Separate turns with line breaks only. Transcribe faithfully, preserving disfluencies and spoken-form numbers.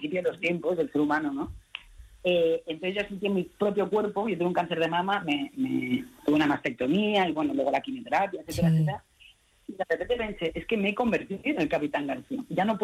principio de los tiempos del ser humano, ¿no? Eh, entonces yo sentí en mi propio cuerpo, yo tuve un cáncer de mama, me, me tuve una mastectomía y bueno, luego la quimioterapia, etcétera,
Sí.
etcétera. Y de repente pensé, es que me he convertido en el Capitán García. Ya no